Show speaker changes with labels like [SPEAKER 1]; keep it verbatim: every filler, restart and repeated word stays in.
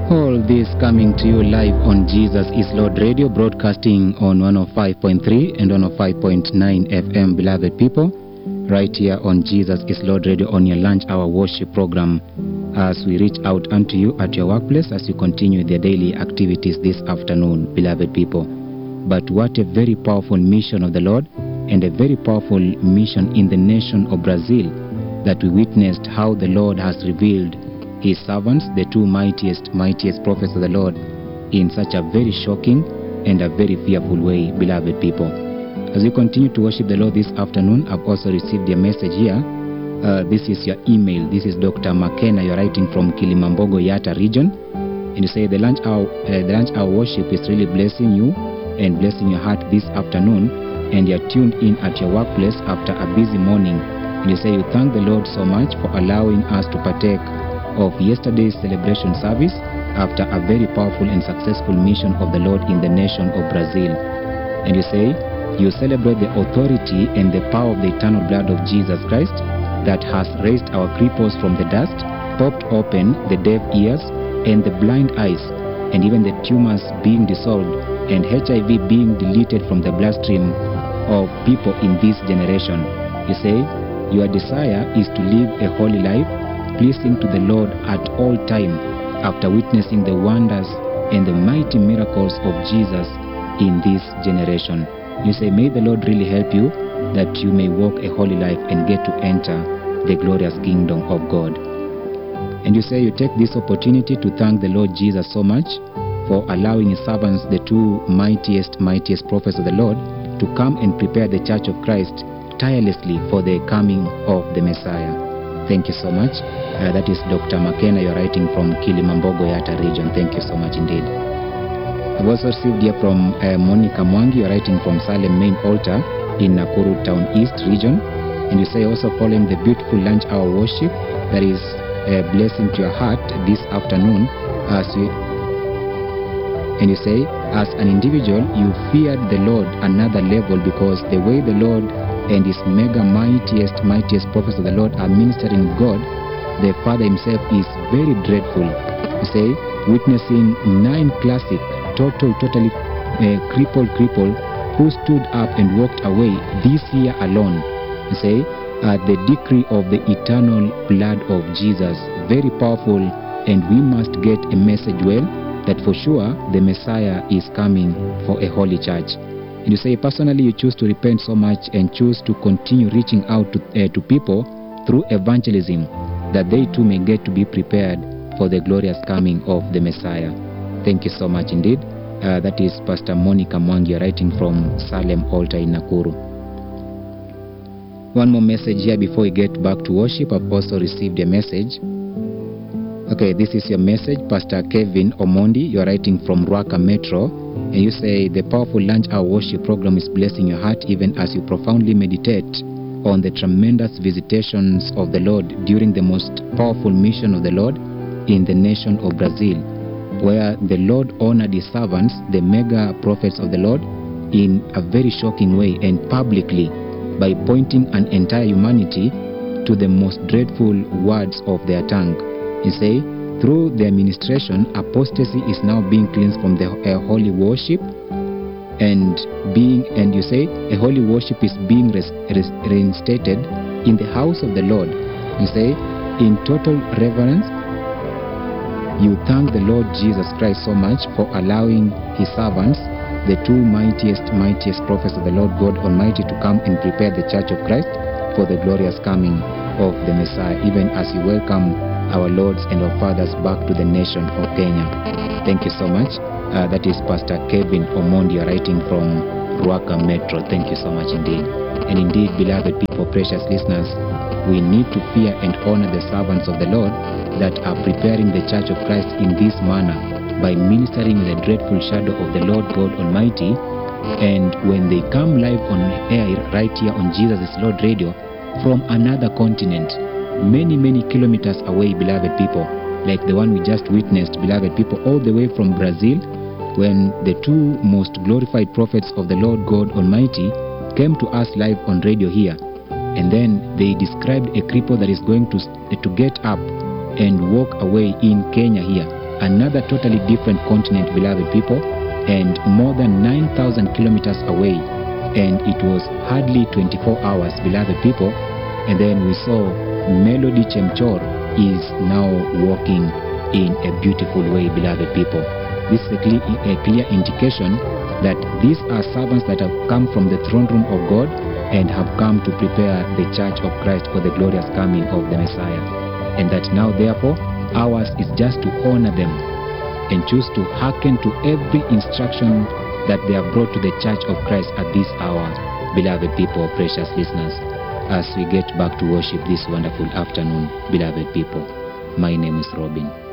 [SPEAKER 1] All this coming to you live on Jesus is Lord Radio, broadcasting on one oh five point three and one oh five point nine F M, beloved people, right here on Jesus is Lord Radio on your lunch hour worship program, as we reach out unto you at your workplace as you continue their daily activities this afternoon, beloved people. But what a very powerful mission of the Lord, and a very powerful mission in the nation of Brazil, that we witnessed how the Lord has revealed His servants, the two mightiest, mightiest prophets of the Lord, in such a very shocking and a very fearful way, beloved people. As you continue to worship the Lord this afternoon, I've also received a message here. Uh, this is your email. This is Doctor McKenna. You're writing from Kilimambogo, Yatta region. And you say the lunch hour, uh, the lunch hour worship is really blessing you and blessing your heart this afternoon. And you're tuned in at your workplace after a busy morning. And you say you thank the Lord so much for allowing us to partake of yesterday's celebration service after a very powerful and successful mission of the Lord in the nation of Brazil. And you say you celebrate the authority and the power of the eternal blood of Jesus Christ that has raised our cripples from the dust, popped open the deaf ears and the blind eyes, and even the tumors being dissolved and H I V being deleted from the bloodstream of people in this generation. You say your desire is to live a holy life, pleasing to the Lord at all time, after witnessing the wonders and the mighty miracles of Jesus in this generation. You say, may the Lord really help you that you may walk a holy life and get to enter the glorious kingdom of God. And you say you take this opportunity to thank the Lord Jesus so much for allowing His servants, the two mightiest, mightiest prophets of the Lord, to come and prepare the Church of Christ tirelessly for the coming of the Messiah. Thank you so much. Uh, that is Doctor McKenna. You're writing from Kilimambogo, Yatta region. Thank you so much indeed. I've also received here from uh, Monica Mwangi. You're writing from Salem Main Altar in Nakuru Town East region. And you say also following the beautiful lunch hour worship that is a blessing to your heart this afternoon. As we, and you say, as an individual, you feared the Lord another level, because the way the Lord and His mega mightiest, mightiest prophets of the Lord are ministering God, the Father Himself is very dreadful. You say, witnessing nine classic, total, totally uh, crippled, crippled, who stood up and walked away this year alone. You say, at the decree of the eternal blood of Jesus, very powerful, and we must get a message well that for sure the Messiah is coming for a holy church. And you say personally you choose to repent so much and choose to continue reaching out to, uh, to people through evangelism, that they too may get to be prepared for the glorious coming of the Messiah. Thank you so much indeed. Uh, that is Pastor Monica Mwangi writing from Salem Altar in Nakuru. One more message here before we get back to worship. I've also received a message. Okay, this is your message, Pastor Kevin Omondi. You're writing from Ruaka Metro. And you say the powerful lunch hour worship program is blessing your heart even as you profoundly meditate on the tremendous visitations of the Lord during the most powerful mission of the Lord in the nation of Brazil, where the Lord honored His servants, the mega prophets of the Lord, in a very shocking way and publicly by pointing an entire humanity to the most dreadful words of their tongue. You say, through their ministration, apostasy is now being cleansed from the uh, holy worship, and being, and you say, a holy worship is being res, res, reinstated in the house of the Lord. You say, in total reverence, you thank the Lord Jesus Christ so much for allowing His servants, the two mightiest, mightiest prophets of the Lord God Almighty, to come and prepare the Church of Christ for the glorious coming of the Messiah, even as you welcome our lords and our fathers back to the nation of Kenya. Thank you so much. Uh, that is Pastor Kevin Omondi writing from Ruaka Metro. Thank you so much indeed. And indeed, beloved people, precious listeners, we need to fear and honor the servants of the Lord that are preparing the Church of Christ in this manner by ministering in the dreadful shadow of the Lord God Almighty. And when they come live on air right here on Jesus is Lord Radio from another continent, many, many kilometers away, beloved people, like the one we just witnessed, beloved people, all the way from Brazil, when the two most glorified prophets of the Lord God Almighty came to us live on radio here. And then they described a cripple that is going to, to get up and walk away in Kenya here. another totally different continent, beloved people, and more than nine thousand kilometers away. And it was hardly twenty-four hours, beloved people. And then we saw Melody Chemchor is now walking in a beautiful way, beloved people. This is a clear, a clear indication that these are servants that have come from the throne room of God and have come to prepare the church of Christ for the glorious coming of the Messiah. And that now, therefore, ours is just to honor them and choose to hearken to every instruction that they have brought to the church of Christ at this hour, beloved people, precious listeners, as we get back to worship this wonderful afternoon, beloved people. My name is Robin.